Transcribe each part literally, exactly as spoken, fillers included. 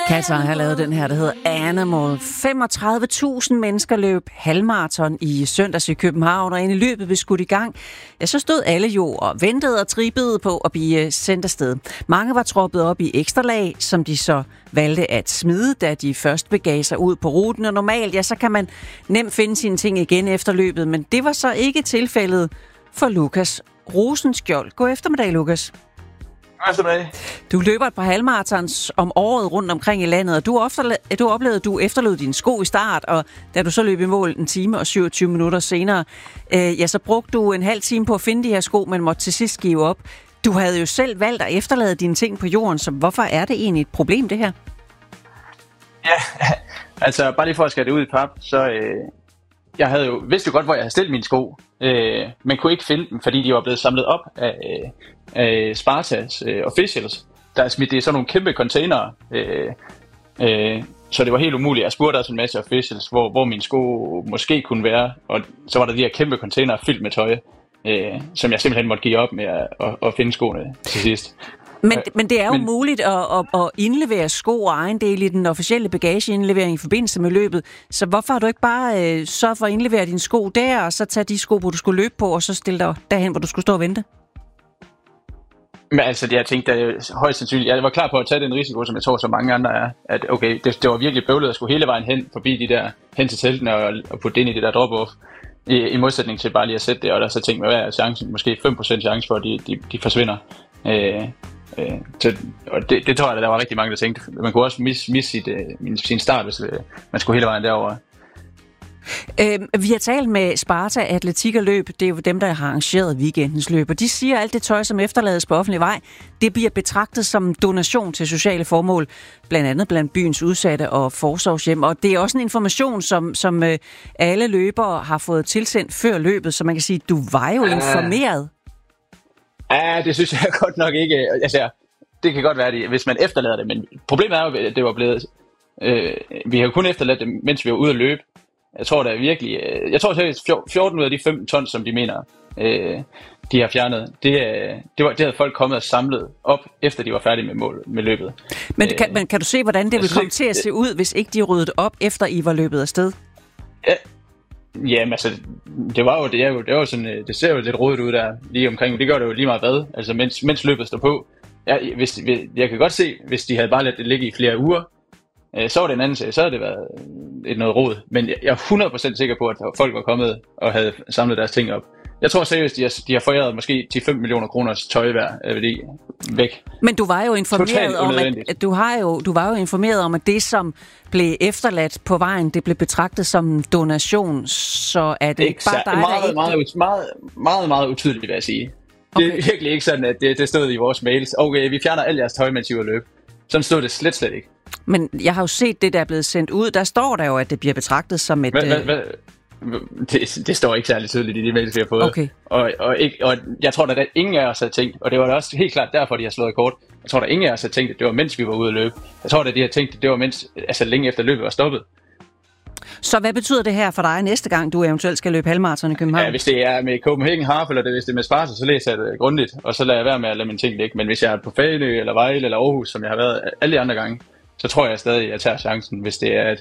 Qatar har lavet den her, der hedder Animal. femogtredive tusind mennesker løb halvmarathon i søndags i København, og inden løbet blev skudt i gang, ja, så stod alle jo og ventede og trippede på at blive sendt afsted. Mange var troppet op i ekstra lag, som de så valgte at smide, da de først begav sig ud på ruten. Og normalt, ja, så kan man nemt finde sine ting igen efter løbet, men det var så ikke tilfældet for Lukas Rosenskjold. God eftermiddag, Lukas. Du løber et par halvmarathons om året rundt omkring i landet, og du, ofte, du oplevede, at du efterlod dine sko i start, og da du så løb i mål en time og syvogtyve minutter senere, øh, ja, så brugte du en halv time på at finde de her sko, men måtte til sidst give op. Du havde jo selv valgt at efterlade dine ting på jorden, så hvorfor er det egentlig et problem, det her? Ja, altså bare lige for at skære det ud i pap, så øh, jeg havde jo vidste jo godt, hvor jeg havde stillet mine sko, øh, men kunne ikke finde dem, fordi de var blevet samlet op af, øh, af Spartas øh, officials, der er smidt det i sådan nogle kæmpe containere, øh, øh, så det var helt umuligt. Jeg spurgte også en masse officials, hvor, hvor mine sko måske kunne være, og så var der de her kæmpe containere fyldt med tøj, øh, som jeg simpelthen måtte give op med at, at, at finde skoene til sidst. Men, men det er jo men, muligt at, at, at indlevere sko og ejendele i den officielle bagageindlevering i forbindelse med løbet. Så hvorfor har du ikke bare øh, sørget for at indlevere dine sko der, og så tage de sko, hvor du skulle løbe på, og så stille dig derhen, hvor du skulle stå og vente? Men altså, jeg tænkte at højst sandsynligt, jeg var klar på at tage den risiko, som jeg tror, så mange andre er, at okay, det, det var virkelig bøvlet at skulle hele vejen hen forbi de der, hen til teltene og, og putte det ind i det der drop-off, i, i modsætning til bare lige at sætte det, og der så tænkte mig, hvad er chancen? Måske fem procent chance for, at de, de, de forsvinder. Øh, øh, så, og det, det tror jeg, der var rigtig mange, der tænkte. Man kunne også misse mis sit, uh, sin start, hvis uh, man skulle hele vejen derover. Øh, vi har talt med Sparta Atletik og Løb, det er jo dem, der har arrangeret weekendens løb, og de siger, at alt det tøj, som efterlades på offentlig vej, det bliver betragtet som donation til sociale formål, blandt andet blandt byens udsatte og forsorgshjem, og det er også en information, som, som øh, alle løbere har fået tilsendt før løbet, så man kan sige, du var jo informeret. Ja, det synes jeg godt nok ikke. Altså, det kan godt være, det, hvis man efterlader det, men problemet er jo, at det var blevet... Øh, vi har jo kun efterladt det, mens vi var ude at løbe. Jeg tror, der er virkelig... Øh, jeg tror, at fjorten ud af de fem tons, som de mener, øh, de har fjernet, det, det, var, det havde folk kommet og samlet op, efter de var færdige med, mål, med løbet. Men kan, men kan du se, hvordan det vil komme til at se ud, hvis ikke de ryddede op, efter I var løbet afsted? Ja. Jamen altså, det var jo, det er jo, det er jo sådan, det ser jo lidt rodet ud der lige omkring, det gør det jo lige meget hvad, altså mens, mens løbet står på. Ja, hvis, jeg kan godt se, hvis de havde bare ladet det ligge i flere uger, øh, så var det en anden sag, så havde det været et noget rod. Men jeg er hundrede procent sikker på, at folk var kommet og havde samlet deres ting op. Jeg tror seriøst, de har, de har foræret måske ti til fem millioner kroners tøj hver værdi væk. Men du var jo informeret om, at, at du, har jo, du var jo informeret om, at det, som blev efterladt på vejen, det blev betragtet som en donation, så er det ikke bare dig, meget, der ikke... Meget, meget, meget, meget utydeligt, vil jeg sige. Okay. Det er virkelig ikke sådan, at det, det stod i vores mails. Okay, vi fjerner alt jeres tøj, mens I var løb. Sådan stod det slet, slet ikke. Men jeg har jo set det, der er blevet sendt ud. Der står der jo, at det bliver betragtet som et... Hva, hva, hva? Det, det står ikke særlig tydeligt i de mails, vi har fået. Okay. Og, og, ikke, og jeg tror, at der ingen af os har tænkt, og det var da også helt klart derfor, de har slået kort. Jeg tror, at ingen af os har tænkt, at det var mens vi var ude at løbe. Jeg tror, at de har tænkt, at det var mens, altså længe efter løbet var stoppet. Så hvad betyder det her for dig næste gang, du eventuelt skal løbe halvmarathon i København? Ja, hvis det er med Copenhagen Half, eller det, hvis det er med Sparta, så læser jeg det grundigt, og så lader jeg være med at lade mine ting ligge. Men hvis jeg er på Fanø, eller Vejle, eller Aarhus, som jeg har været alle de andre gange, så tror jeg stadig, at jeg tager chancen, hvis det er et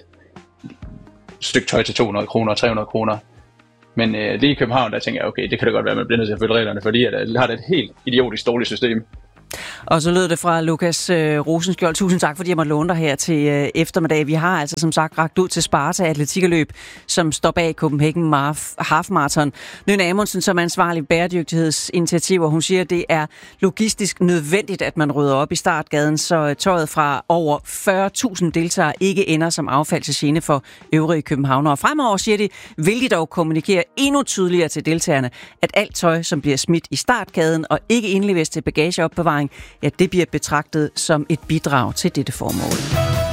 stykke tøj til to hundrede kroner og tre hundrede kroner. Men øh, lige i København, der tænker jeg, okay, det kan da godt være, at man bliver nødt til at følge reglerne, fordi at jeg har det et helt idiotisk dårligt system. Og så lød det fra Lukas øh, Rosenskjold. Tusind tak, fordi jeg måtte låne dig her til øh, eftermiddag. Vi har altså som sagt rakt ud til Sparta Atletik og Løb, som står bag Copenhagen Half Marathon. Nynne Amundsen, som er ansvarlig bæredygtighedsinitiativer, hun siger, at det er logistisk nødvendigt, at man rydder op i startgaden, så tøjet fra over fyrre tusind deltagere ikke ender som affald til gene for øvrige københavnere. Og fremover, siger de, vil de dog kommunikere endnu tydeligere til deltagerne, at alt tøj, som bliver smidt i startgaden og ikke indleveres til bagageopbevaring, ja, det bliver betragtet som et bidrag til dette formål.